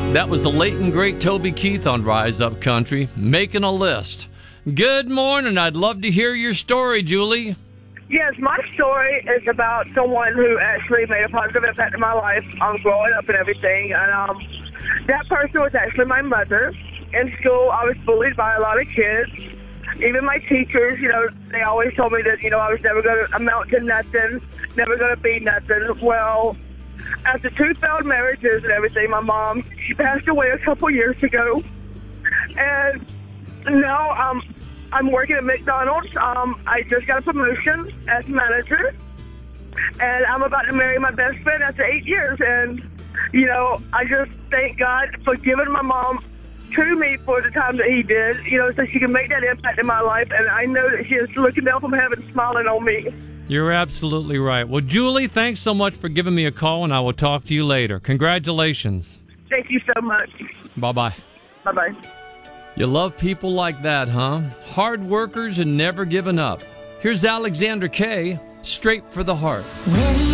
That was the late and great Toby Keith on Rise Up Country, making a list. Good morning. I'd love to hear your story, Julie. Yes, my story is about someone who actually made a positive impact in my life growing up and everything. And that person was actually my mother. In school, I was bullied by a lot of kids. Even my teachers, they always told me that, I was never going to amount to nothing, never going to be nothing. Well, after 2 failed marriages and everything, my mom, she passed away a couple years ago. And now I'm working at McDonald's. I just got a promotion as manager. And I'm about to marry my best friend after 8 years. And, I just thank God for giving my mom to me for the time that he did, so she can make that impact in my life. And I know that she is looking down from heaven, smiling on me. You're absolutely right. Well, Julie, thanks so much for giving me a call, and I will talk to you later. Congratulations. Thank you so much. Bye-bye. Bye-bye. You love people like that, huh? Hard workers and never giving up. Here's Alexander Kay, Straight for the Heart.